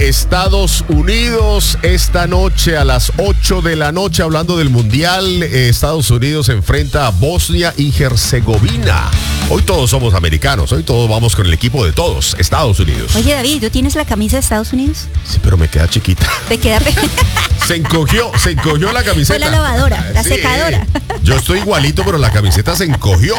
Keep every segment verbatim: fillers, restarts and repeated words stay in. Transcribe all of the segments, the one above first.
Estados Unidos. Esta noche a las ocho de la noche, hablando del Mundial, eh, Estados Unidos se enfrenta a Bosnia y Herzegovina. Hoy todos somos americanos, hoy todos vamos con el equipo de todos, Estados Unidos. Oye, David, ¿tú tienes la camisa de Estados Unidos? Sí, pero me queda chiquita. Te queda pe... Se encogió, se encogió la camiseta. Fue la lavadora, la sí, secadora. Yo estoy igualito, pero la camiseta se encogió.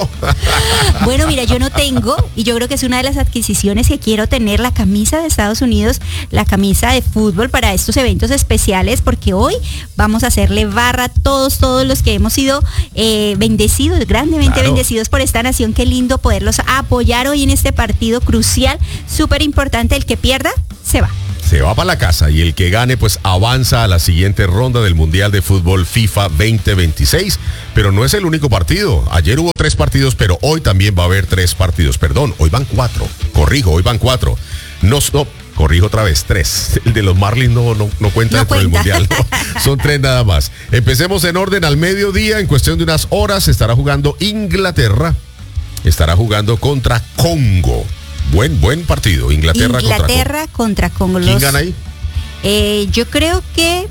Bueno, mira, yo no tengo, y yo creo que es una de las adquisiciones que quiero tener, la camisa de Estados Unidos, la camisa de fútbol para estos eventos especiales, porque hoy vamos a hacerle barra a todos, todos los que hemos sido eh, bendecidos, grandemente Claro. bendecidos por esta nación. Qué lindo poderlos apoyar hoy en este partido crucial, súper importante. El que pierda, se va. Se va para la casa y el que gane pues avanza a la siguiente ronda del Mundial de Fútbol FIFA veinte veintiséis, pero no es el único partido. Ayer hubo tres partidos, pero hoy también va a haber tres partidos. Perdón, hoy van cuatro. Corrijo, hoy van cuatro. No, no corrijo otra vez, tres. El de los Marlins no, no, no cuenta No dentro cuenta. del Mundial. No. Son tres nada más. Empecemos en orden. Al mediodía, en cuestión de unas horas, estará jugando Inglaterra. Estará jugando contra Congo. Buen, buen partido. Inglaterra, Inglaterra contra Congo. contra Congo. ¿Quién Los- gana ahí? Eh, yo creo que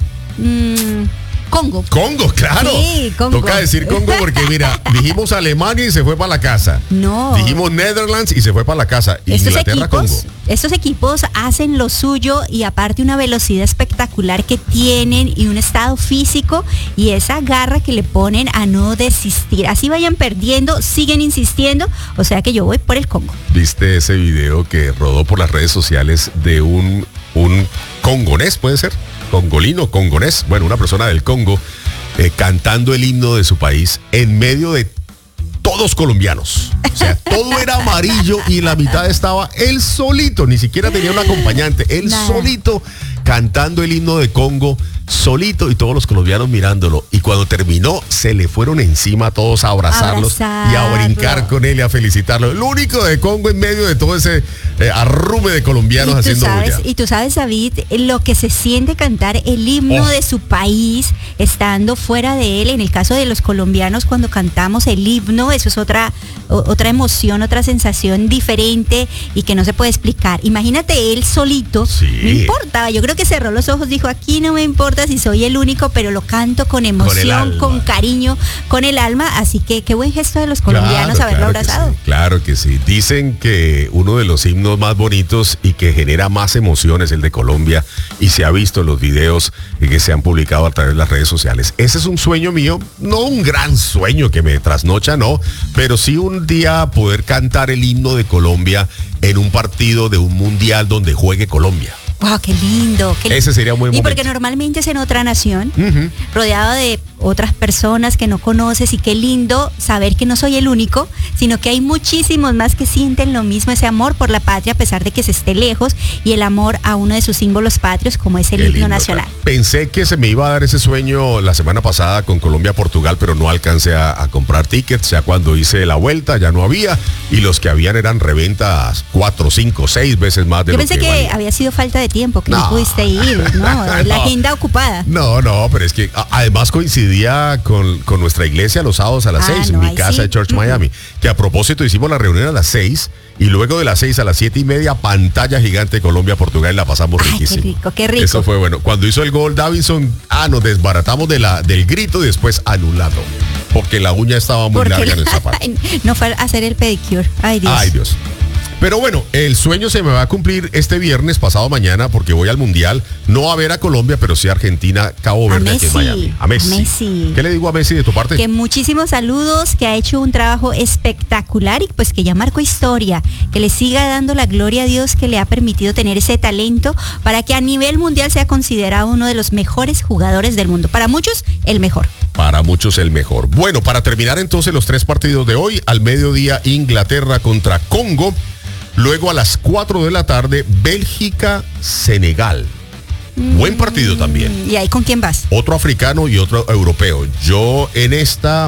mm, Congo. Congo, claro. Sí, Congo. Toca decir Congo porque mira, dijimos Alemania y se fue para la casa. No. Dijimos Netherlands y se fue para la casa. Estos Inglaterra, equipos, Congo. estos equipos hacen lo suyo, y aparte una velocidad espectacular que tienen y un estado físico y esa garra que le ponen a no desistir. Así vayan perdiendo, siguen insistiendo. O sea que yo voy por el Congo. ¿Viste ese video que rodó por las redes sociales de un, un congonés, puede ser? Congolino, congonés, bueno, una persona del Congo, eh, cantando el himno de su país en medio de todos colombianos. O sea, todo era amarillo y en la mitad estaba él solito, ni siquiera tenía un acompañante, él Nada. solito cantando el himno de Congo, solito, y todos los colombianos mirándolo. Y cuando terminó, se le fueron encima a todos a abrazarlos y a Abrazarlo. brincar con él y a felicitarlo. El único de Congo en medio de todo ese eh, arrume de colombianos Y tú, haciendo sabes, bulla. y tú sabes, David, lo que se siente cantar el himno Oh. de su país estando fuera de él. En el caso de los colombinos, cuando cantamos el himno, eso es otra, o- otra emoción, otra sensación diferente y que no se puede explicar. Imagínate él solito, Sí. no importa, yo creo que cerró los ojos, dijo, aquí no me importa si soy el único, pero lo canto con emoción, alma. con, cariño, con el alma. Así que qué buen gesto de los colombianos Claro, haberlo claro que abrazado. sí, claro que sí. Dicen que uno de los himnos más bonitos y que genera más emociones es el de Colombia, y se ha visto en los videos que se han publicado a través de las redes sociales. Ese es un sueño mío, no un gran sueño que me trasnocha, no, pero sí un día poder cantar el himno de Colombia en un partido de un mundial donde juegue Colombia. Wow, qué lindo. Qué Ese sería un buen Y momento. porque normalmente es en otra nación, Ujú. rodeado de otras personas que no conoces, y qué lindo saber que no soy el único, sino que hay muchísimos más que sienten lo mismo, ese amor por la patria a pesar de que se esté lejos, y el amor a uno de sus símbolos patrios como es el Qué himno lindo, nacional. claro. Pensé que se me iba a dar ese sueño la semana pasada con Colombia-Portugal, pero no alcancé a, a comprar tickets. Ya cuando hice la vuelta ya no había, y los que habían eran reventas cuatro, cinco, seis veces más de Yo lo pensé que que valía. había sido falta de tiempo, que no, No. pudiste ir, ¿no? La No. agenda ocupada. No, no, pero es que a- además coincidía con, con nuestra iglesia los sábados a las Ah, seis, no, mi ahí casa sí. de Church Mm. Miami, que a propósito hicimos la reunión a las seis, y luego de las seis a las siete y media, pantalla gigante de Colombia-Portugal, y la pasamos Ay, qué riquísimo. rico, qué rico. Eso fue bueno. Cuando hizo el gol Davinson, ah, nos desbaratamos de la, del grito y después anulado, porque la uña estaba muy Porque larga en el zapato. no fue a hacer el pedicure. Ay, Dios. Ay, Dios. Pero bueno, el sueño se me va a cumplir este viernes, pasado mañana, porque voy al Mundial, no a ver a Colombia, pero sí a Argentina, Cabo A Verde, aquí en Messi, Miami. A Messi. a Messi. ¿Qué le digo a Messi de tu parte? Que muchísimos saludos, que ha hecho un trabajo espectacular y pues que ya marcó historia, que le siga dando la gloria a Dios que le ha permitido tener ese talento para que a nivel mundial sea considerado uno de los mejores jugadores del mundo. Para muchos, el mejor. Para muchos el mejor. Bueno, para terminar entonces los tres partidos de hoy, al mediodía Inglaterra contra Congo, luego a las cuatro de la tarde Bélgica, Senegal. Buen partido también. ¿Y ahí con quién vas? Otro africano y otro europeo. Yo en esta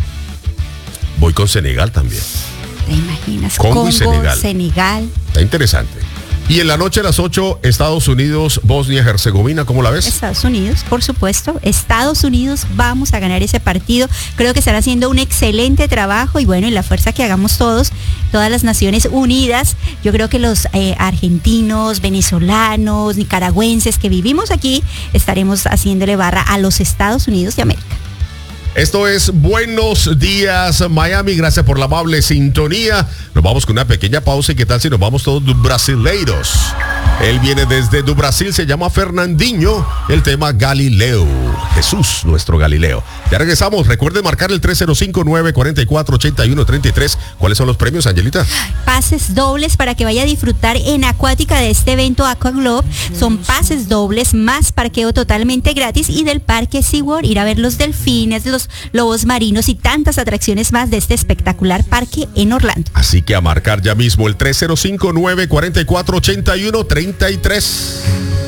voy con Senegal también. ¿Te imaginas? Congo y Senegal. Senegal. Está interesante. Y en la noche a las ocho, Estados Unidos, Bosnia-Herzegovina, ¿cómo la ves? Estados Unidos, por supuesto. Estados Unidos, vamos a ganar ese partido. Creo que están haciendo un excelente trabajo y bueno, y la fuerza que hagamos todos, todas las Naciones Unidas. Yo creo que los eh, argentinos, venezolanos, nicaragüenses que vivimos aquí, estaremos haciéndole barra a los Estados Unidos de América. Esto es Buenos Días Miami, gracias por la amable sintonía. Nos vamos con una pequeña pausa y qué tal si nos vamos todos brasileiros. Él viene desde do Brasil, se llama Fernandinho, el tema Galileo. Jesús, nuestro Galileo. Ya regresamos, recuerden marcar el tres cero cinco, nueve cuatro cuatro, ocho uno tres tres. ¿Cuáles son los premios, Angelita? Pases dobles para que vaya a disfrutar en Acuática de este evento Aqua Globe. Son pases dobles más parqueo totalmente gratis y del parque SeaWorld, ir a ver los delfines, los lobos marinos y tantas atracciones más de este espectacular parque en Orlando. Así que a marcar ya mismo el tres cero cinco, nueve cuatro cuatro, ocho uno tres tres.